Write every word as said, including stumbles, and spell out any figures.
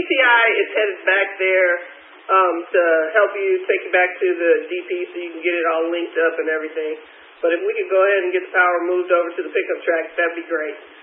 T I is headed back there um, to help you, take you back to the D P so you can get it all linked up and everything. But if we could go ahead and get the power moved over to the pickup track, that'd be great.